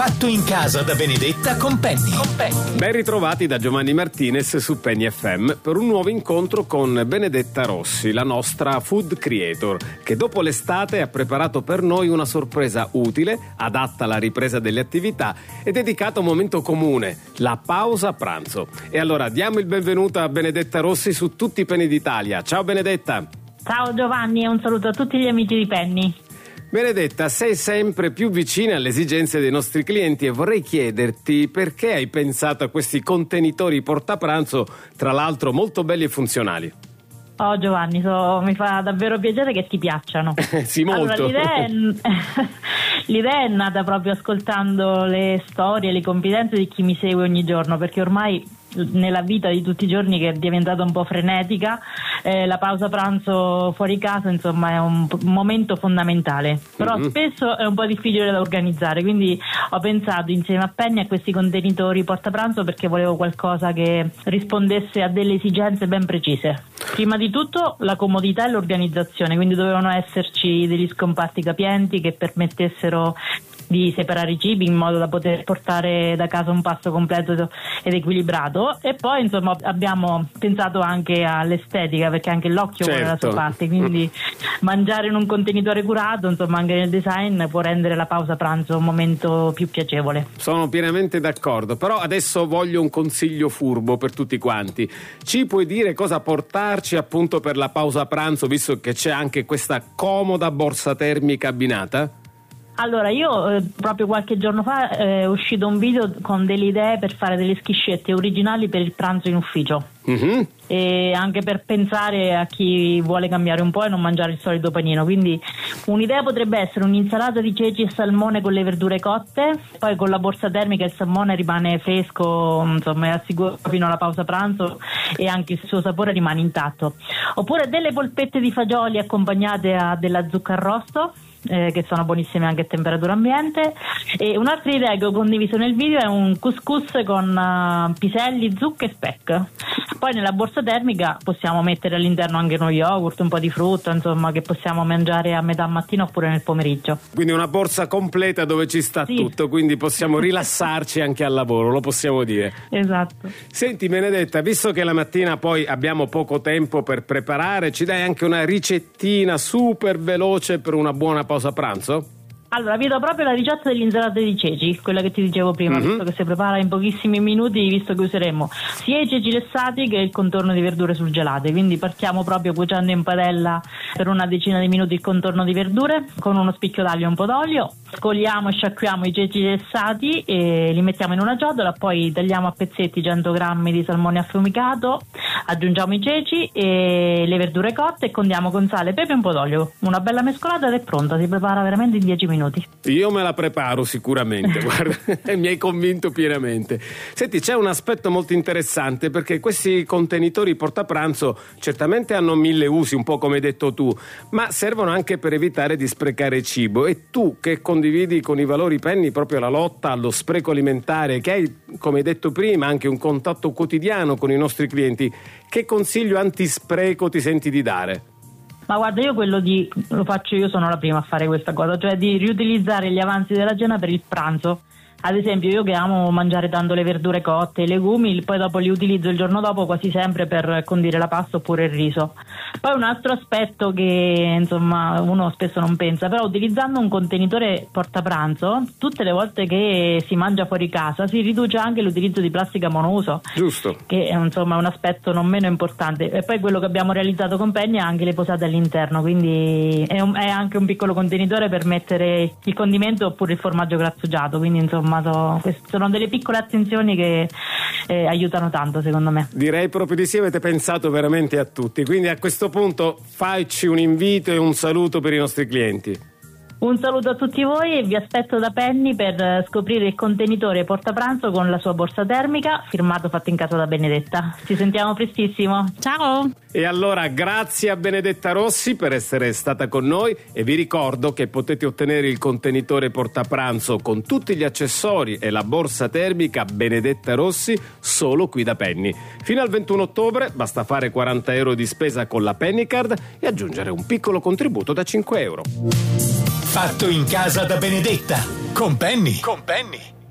Fatto in casa da Benedetta con Penny. Ben ritrovati da Giovanni Martinez su Penny FM per un nuovo incontro con Benedetta Rossi, la nostra food creator, che dopo l'estate ha preparato per noi una sorpresa utile, adatta alla ripresa delle attività e dedicata a un momento comune, la pausa pranzo. E allora diamo il benvenuto a Benedetta Rossi su tutti i Penny d'Italia. Ciao Benedetta! Ciao Giovanni e un saluto a tutti gli amici di Penny. Benedetta, sei sempre più vicina alle esigenze dei nostri clienti e vorrei chiederti perché hai pensato a questi contenitori portapranzo, tra l'altro molto belli e funzionali. Oh Giovanni, mi fa davvero piacere che ti piacciono. Sì, molto. Allora, l'idea è nata proprio ascoltando le storie, le confidenze di chi mi segue ogni giorno, perché ormai nella vita di tutti i giorni, che è diventata un po' frenetica, la pausa pranzo fuori casa insomma è un momento fondamentale, però spesso è un po' difficile da organizzare, quindi ho pensato insieme a Penny a questi contenitori portapranzo perché volevo qualcosa che rispondesse a delle esigenze ben precise. Prima di tutto la comodità e l'organizzazione, quindi dovevano esserci degli scomparti capienti che permettessero di separare i cibi in modo da poter portare da casa un pasto completo ed equilibrato, e poi insomma abbiamo pensato anche all'estetica, perché anche l'occhio vuole la sua parte, quindi mangiare in un contenitore curato insomma anche nel design può rendere la pausa pranzo un momento più piacevole. Sono pienamente d'accordo, però adesso voglio un consiglio furbo per tutti quanti. Ci puoi dire cosa portarci appunto per la pausa pranzo, visto che c'è anche questa comoda borsa termica abbinata? Allora, io proprio qualche giorno fa è uscito un video con delle idee per fare delle schiscette originali per il pranzo in ufficio. E anche per pensare a chi vuole cambiare un po' e non mangiare il solito panino, quindi un'idea potrebbe essere un'insalata di ceci e salmone con le verdure cotte, poi con la borsa termica il salmone rimane fresco, insomma è assicuro fino alla pausa pranzo e anche il suo sapore rimane intatto. Oppure delle polpette di fagioli accompagnate a della zucca arrosto, che sono buonissime anche a temperatura ambiente. E un'altra idea che ho condiviso nel video è un couscous con piselli, zucche e speck. Poi nella borsa termica possiamo mettere all'interno anche uno yogurt, un po' di frutta, insomma, che possiamo mangiare a metà mattina oppure nel pomeriggio. Quindi una borsa completa dove ci sta tutto, quindi possiamo rilassarci anche al lavoro, lo possiamo dire. Esatto. Senti Benedetta, visto che la mattina poi abbiamo poco tempo per preparare, ci dai anche una ricettina super veloce per una buona pausa pranzo? Allora, vi do proprio la ricetta dell'insalata di ceci, quella che ti dicevo prima, visto che si prepara in pochissimi minuti, visto che useremo sia i ceci lessati che il contorno di verdure surgelate. Quindi partiamo proprio cuocendo in padella per una decina di minuti il contorno di verdure con uno spicchio d'aglio e un po' d'olio. Scoliamo e sciacquiamo i ceci lessati e li mettiamo in una ciotola, poi tagliamo a pezzetti 100 grammi di salmone affumicato, aggiungiamo i ceci e le verdure cotte e condiamo con sale, pepe e un po' d'olio. Una bella mescolata ed è pronta, si prepara veramente in 10 minuti. Io me la preparo sicuramente, guarda, mi hai convinto pienamente. Senti, c'è un aspetto molto interessante, perché questi contenitori portapranzo certamente hanno 1000 usi, un po' come hai detto tu, ma servono anche per evitare di sprecare cibo. E tu, che condividi con i valori Penny proprio la lotta allo spreco alimentare, che hai, come hai detto prima, anche un contatto quotidiano con i nostri clienti, che consiglio antispreco ti senti di dare? Ma guarda, lo faccio io, sono la prima a fare questa cosa, cioè di riutilizzare gli avanzi della cena per il pranzo. Ad esempio, io che amo mangiare tanto le verdure cotte, i legumi, poi dopo li utilizzo il giorno dopo quasi sempre per condire la pasta oppure il riso. Poi un altro aspetto che insomma uno spesso non pensa, però utilizzando un contenitore portapranzo, tutte le volte che si mangia fuori casa si riduce anche l'utilizzo di plastica monouso. Giusto. Che è insomma un aspetto non meno importante. E poi quello che abbiamo realizzato con Penny è anche le posate all'interno, quindi è anche un piccolo contenitore per mettere il condimento oppure il formaggio grattugiato, quindi insomma sono delle piccole attenzioni che aiutano tanto, secondo me. Direi proprio di sì, avete pensato veramente a tutti. Quindi a questo punto facci un invito e un saluto per i nostri clienti. Un saluto a tutti voi e vi aspetto da Penny per scoprire il contenitore portapranzo con la sua borsa termica, firmato fatto in casa da Benedetta. Ci sentiamo prestissimo. Ciao! E allora grazie a Benedetta Rossi per essere stata con noi e vi ricordo che potete ottenere il contenitore portapranzo con tutti gli accessori e la borsa termica Benedetta Rossi solo qui da Penny. Fino al 21 ottobre basta fare 40 euro di spesa con la Penny Card e aggiungere un piccolo contributo da 5 euro. Fatto in casa da Benedetta. Con Penny.